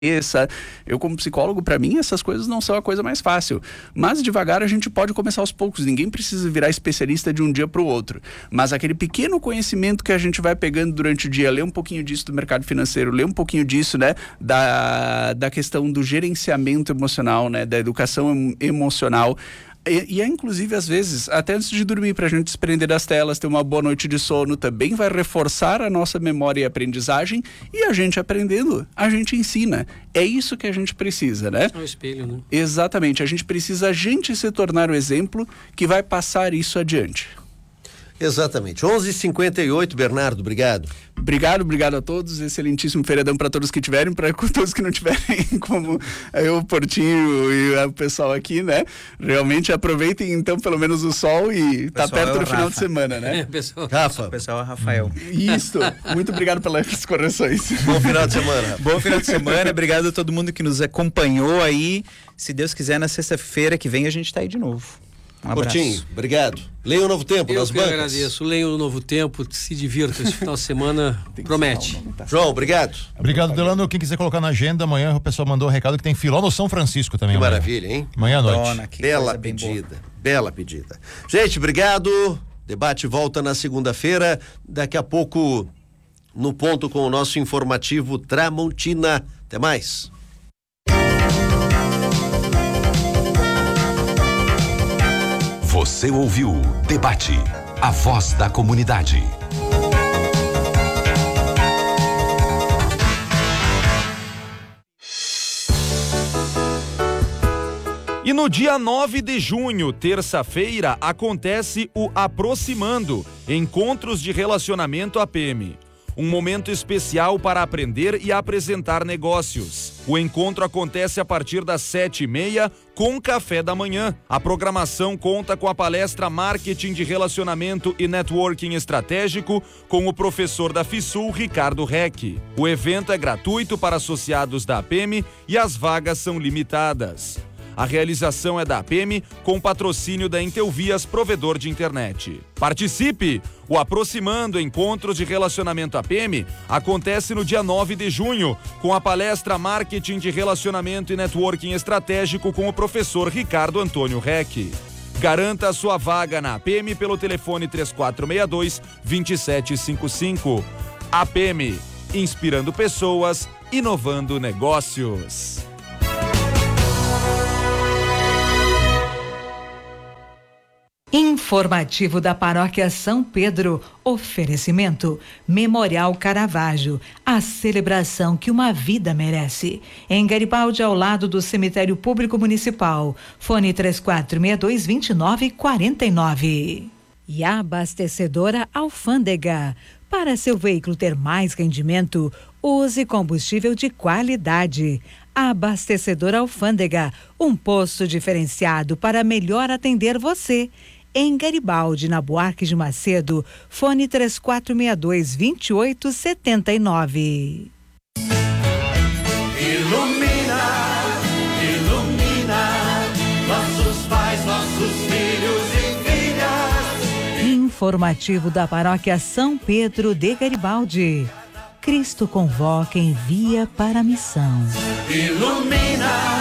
Eu como psicólogo, para mim essas coisas não são a coisa mais fácil, mas devagar a gente pode começar aos poucos. Ninguém precisa virar especialista de um dia para o outro, mas aquele pequeno conhecimento que a gente vai pegando durante o dia, ler um pouquinho disso do mercado financeiro, ler um pouquinho disso, né, da questão do gerenciamento emocional, né, da educação emocional. E inclusive, às vezes, até antes de dormir, para a gente desprender das telas, ter uma boa noite de sono, também vai reforçar a nossa memória e aprendizagem, e a gente aprendendo, a gente ensina. É isso que a gente precisa, né? É o espelho, né? Exatamente, a gente precisa a gente se tornar o exemplo que vai passar isso adiante. Exatamente. 11h58, Bernardo, obrigado. Obrigado a todos, excelentíssimo feriadão para todos que tiverem, para todos que não tiverem, como eu, o Portinho e o pessoal aqui, né? Realmente aproveitem então pelo menos o sol e tá perto do final de semana, né? Rafa. O pessoal é Rafael. Isso, muito obrigado pelas correções. Bom final de semana. Bom final de semana, obrigado a todo mundo que nos acompanhou aí. Se Deus quiser, na sexta-feira que vem a gente tá aí de novo. Um abraço. Portinho, obrigado. Leia o Novo Tempo nas bancas. Eu agradeço. Leia o Novo Tempo, se divirta. Esse final de semana promete. João, obrigado. Obrigado, Delano. Quem quiser colocar na agenda, amanhã o pessoal mandou um recado que tem filó no São Francisco também. Que amanhã. maravilha, hein? Amanhã à noite. Bela pedida, bela pedida. Gente, obrigado. Debate volta na segunda-feira. Daqui a pouco, no ponto com o nosso informativo Tramontina. Até mais. Você ouviu Debate, a voz da comunidade. E no dia 9 de junho, terça-feira, acontece o Aproximando, Encontros de Relacionamento APM. Um momento especial para aprender e apresentar negócios. O encontro acontece a partir das 7h30 com café da manhã. A programação conta com a palestra Marketing de Relacionamento e Networking Estratégico com o professor da FISUL, Ricardo Reck. O evento é gratuito para associados da APM e as vagas são limitadas. A realização é da APM com patrocínio da Intelvias, provedor de internet. Participe! O Aproximando Encontros de Relacionamento APM acontece no dia 9 de junho, com a palestra Marketing de Relacionamento e Networking Estratégico com o professor Ricardo Antônio Reck. Garanta a sua vaga na APM pelo telefone 3462-2755. APM, inspirando pessoas, inovando negócios. Informativo da Paróquia São Pedro. Oferecimento Memorial Caravaggio, a celebração que uma vida merece. Em Garibaldi, ao lado do Cemitério Público Municipal. Fone 3462-2949. E a abastecedora Alfândega. Para seu veículo ter mais rendimento, use combustível de qualidade. Abastecedora Alfândega, um posto diferenciado para melhor atender você. Em Garibaldi, na Buarque de Macedo, fone 3462-2879. Ilumina, ilumina, nossos pais, nossos filhos e filhas. Informativo da Paróquia São Pedro de Garibaldi. Cristo convoca e envia para a missão. Ilumina.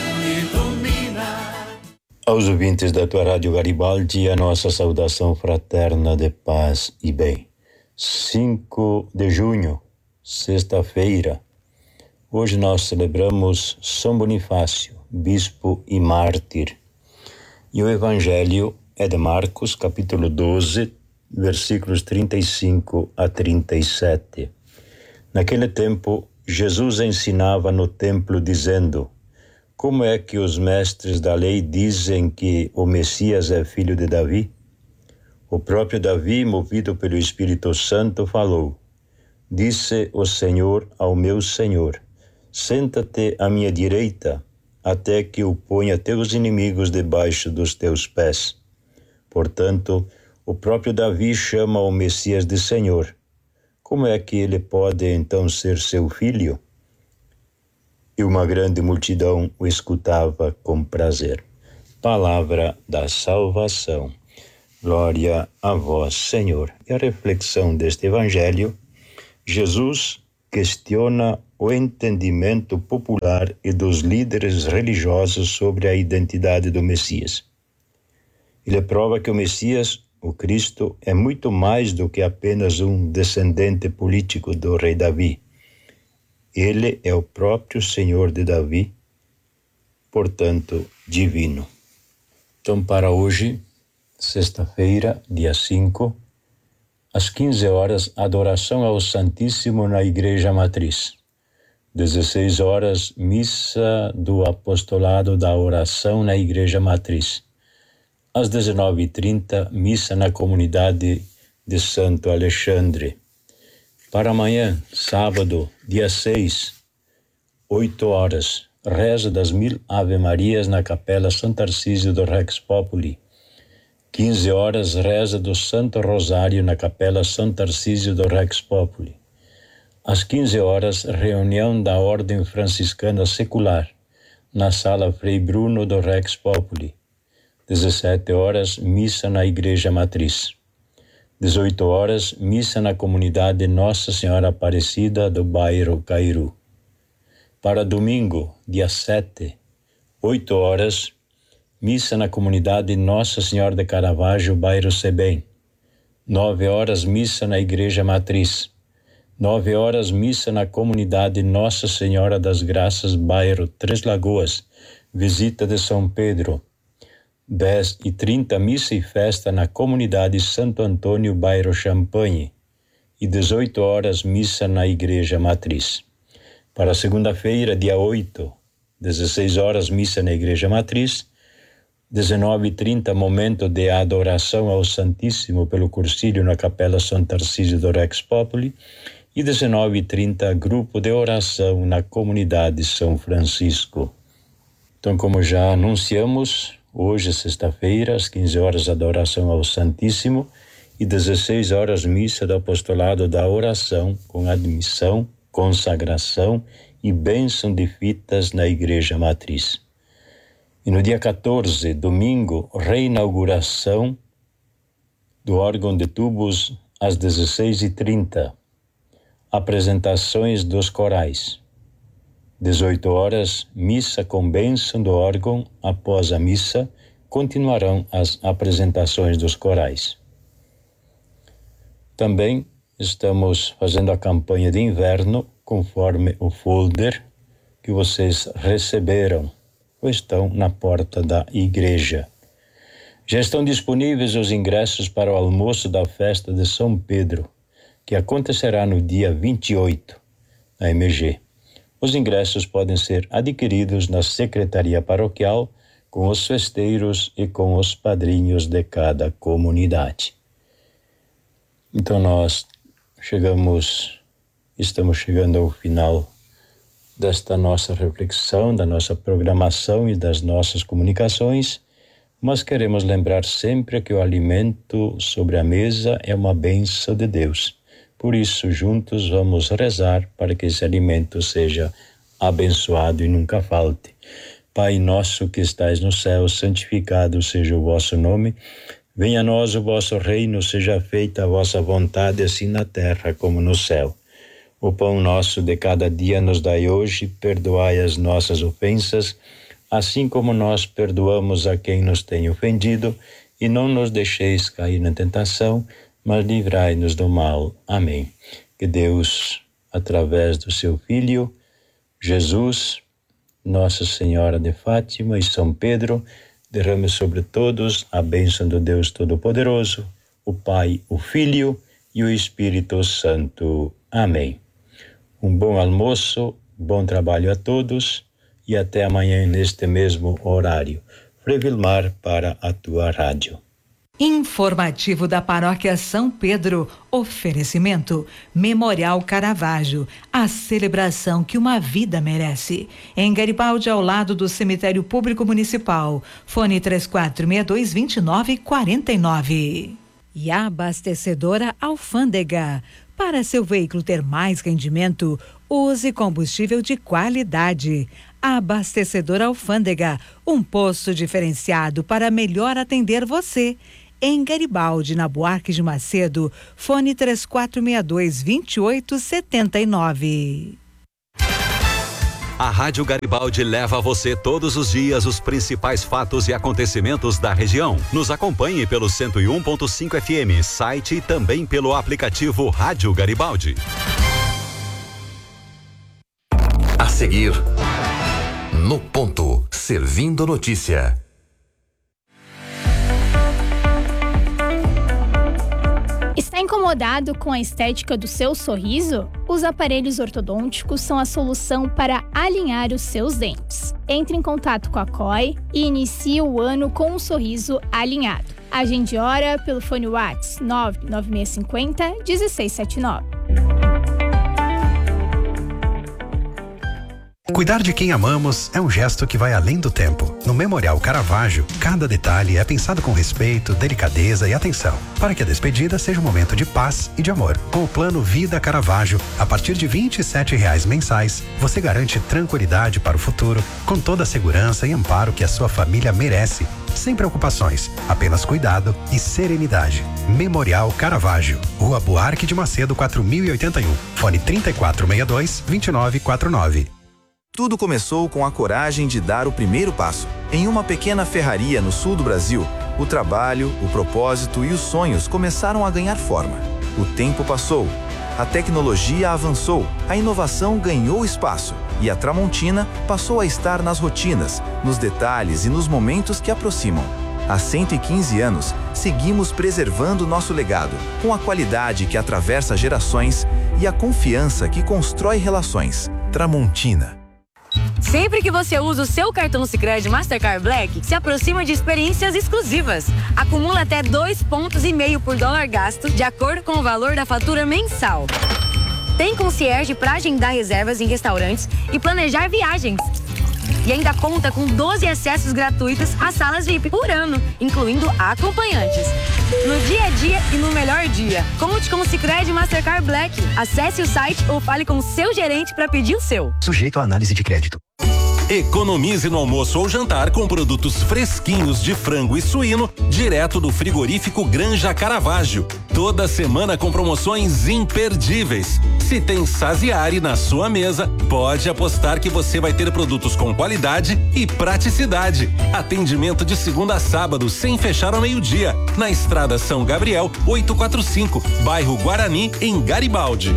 Aos ouvintes da tua Rádio Garibaldi, a nossa saudação fraterna de paz e bem. 5 de junho, sexta-feira. Hoje nós celebramos São Bonifácio, bispo e mártir. E o Evangelho é de Marcos, capítulo 12, versículos 35 a 37. Naquele tempo, Jesus ensinava no templo dizendo: como é que os mestres da lei dizem que o Messias é filho de Davi? O próprio Davi, movido pelo Espírito Santo, falou: disse o Senhor ao meu Senhor: senta-te à minha direita, até que eu ponha teus inimigos debaixo dos teus pés. Portanto, o próprio Davi chama o Messias de Senhor. Como é que ele pode então ser seu filho? E uma grande multidão o escutava com prazer. Palavra da salvação. Glória a vós, Senhor. E a reflexão deste Evangelho: Jesus questiona o entendimento popular e dos líderes religiosos sobre a identidade do Messias. Ele prova que o Messias, o Cristo, é muito mais do que apenas um descendente político do rei Davi. Ele é o próprio Senhor de Davi, portanto, divino. Então, para hoje, sexta-feira, dia 5, às 15 horas, adoração ao Santíssimo na Igreja Matriz. 16 horas, missa do Apostolado da Oração na Igreja Matriz. Às 19h30, missa na comunidade de Santo Alexandre. Para amanhã, sábado, dia 6, 8 horas, reza das 1000 Ave-Marias na Capela São Tarcísio do Rex Populi. 15 horas, reza do Santo Rosário na Capela São Tarcísio do Rex Populi. Às 15 horas, reunião da Ordem Franciscana Secular, na Sala Frei Bruno do Rex Populi. 17 horas, missa na Igreja Matriz. 18 horas, missa na comunidade Nossa Senhora Aparecida do bairro Cairu. Para domingo, dia 7, 8 horas, missa na comunidade Nossa Senhora de Caravaggio, bairro Sebem. 9 horas, missa na Igreja Matriz. 9 horas, missa na comunidade Nossa Senhora das Graças, bairro Três Lagoas, visita de São Pedro. 10h30, missa e festa na comunidade Santo Antônio, bairro Champagne. E 18 horas, missa na Igreja Matriz. Para segunda-feira, dia 8, 16 horas, missa na Igreja Matriz. 19h30, momento de adoração ao Santíssimo pelo Cursilho na Capela São Tarcísio do Rex Populi. E 19h30, grupo de oração na comunidade São Francisco. Então, como já anunciamos, hoje, sexta-feira, às 15 horas, adoração ao Santíssimo e 16 horas, missa do Apostolado da Oração, com admissão, consagração e bênção de fitas na Igreja Matriz. E no dia 14, domingo, reinauguração do órgão de tubos às 16h30. Apresentações dos corais. 18 horas, missa com bênção do órgão. Após a missa, continuarão as apresentações dos corais. Também estamos fazendo a campanha de inverno conforme o folder que vocês receberam ou estão na porta da igreja. Já estão disponíveis os ingressos para o almoço da festa de São Pedro, que acontecerá no dia 28, na MG. Os ingressos podem ser adquiridos na Secretaria Paroquial com os festeiros e com os padrinhos de cada comunidade. Então nós estamos chegando ao final desta nossa reflexão, da nossa programação e das nossas comunicações, mas queremos lembrar sempre que o alimento sobre a mesa é uma bênção de Deus. Por isso, juntos vamos rezar para que esse alimento seja abençoado e nunca falte. Pai nosso que estais no céu, santificado seja o vosso nome. Venha a nós o vosso reino, seja feita a vossa vontade, assim na terra como no céu. O pão nosso de cada dia nos dai hoje, perdoai as nossas ofensas, assim como nós perdoamos a quem nos tem ofendido, e não nos deixeis cair na tentação, mas livrai-nos do mal. Amém. Que Deus, através do seu Filho, Jesus, Nossa Senhora de Fátima e São Pedro, derrame sobre todos a bênção do Deus Todo-Poderoso, o Pai, o Filho e o Espírito Santo. Amém. Um bom almoço, bom trabalho a todos e até amanhã neste mesmo horário. Frei Vilmar para a tua rádio. Informativo da Paróquia São Pedro. Oferecimento Memorial Caravaggio, a celebração que uma vida merece. Em Garibaldi, ao lado do Cemitério Público Municipal. Fone 3462-2949. E a abastecedora Alfândega. Para seu veículo ter mais rendimento, use combustível de qualidade. A abastecedora Alfândega, um posto diferenciado para melhor atender você. em Garibaldi, na Buarque de Macedo, fone 3462-2879. A Rádio Garibaldi leva a você todos os dias os principais fatos e acontecimentos da região. Nos acompanhe pelo 101.5 FM, site e também pelo aplicativo Rádio Garibaldi. A seguir, no ponto, servindo notícia. Está incomodado com a estética do seu sorriso? Os aparelhos ortodônticos são a solução para alinhar os seus dentes. Entre em contato com a COI e inicie o ano com um sorriso alinhado. Agende hora pelo fone WhatsApp 99650-1679. Cuidar de quem amamos é um gesto que vai além do tempo. No Memorial Caravaggio, cada detalhe é pensado com respeito, delicadeza e atenção, para que a despedida seja um momento de paz e de amor. Com o plano Vida Caravaggio, a partir de R$27 mensais, você garante tranquilidade para o futuro, com toda a segurança e amparo que a sua família merece. Sem preocupações, apenas cuidado e serenidade. Memorial Caravaggio, Rua Buarque de Macedo 4081, fone 3462-2949. Tudo começou com a coragem de dar o primeiro passo. Em uma pequena ferraria no sul do Brasil, o trabalho, o propósito e os sonhos começaram a ganhar forma. O tempo passou, a tecnologia avançou, a inovação ganhou espaço e a Tramontina passou a estar nas rotinas, nos detalhes e nos momentos que aproximam. Há 115 anos, seguimos preservando nosso legado, com a qualidade que atravessa gerações e a confiança que constrói relações. Tramontina. Sempre que você usa o seu cartão Sicredi Mastercard Black, se aproxima de experiências exclusivas. Acumula até 2,5 pontos por dólar gasto, de acordo com o valor da fatura mensal. Tem concierge para agendar reservas em restaurantes e planejar viagens. E ainda conta com 12 acessos gratuitos às salas VIP por ano, incluindo acompanhantes. No dia a dia e no melhor dia. Conte com o Sicredi Mastercard Black. Acesse o site ou fale com o seu gerente para pedir o seu. Sujeito à análise de crédito. Economize no almoço ou jantar com produtos fresquinhos de frango e suíno, direto do frigorífico Granja Caravaggio. Toda semana com promoções imperdíveis. Se tem Saziari na sua mesa, pode apostar que você vai ter produtos com qualidade e praticidade. Atendimento de segunda a sábado, sem fechar ao meio-dia. Na Estrada São Gabriel, 845, bairro Guarani, em Garibaldi.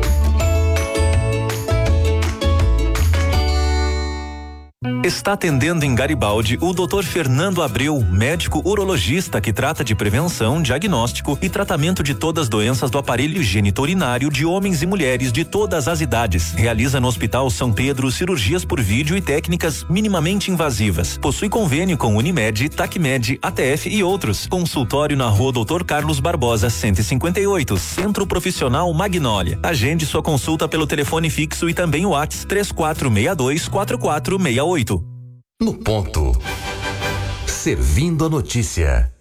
Está atendendo em Garibaldi o Dr. Fernando Abreu, médico urologista que trata de prevenção, diagnóstico e tratamento de todas as doenças do aparelho geniturinário de homens e mulheres de todas as idades. Realiza no Hospital São Pedro cirurgias por vídeo e técnicas minimamente invasivas. Possui convênio com Unimed, Tacmed, ATF e outros. Consultório na Rua Dr. Carlos Barbosa, 158, Centro Profissional Magnólia. Agende sua consulta pelo telefone fixo e também o WhatsApp 3462-4468. No ponto, servindo a notícia.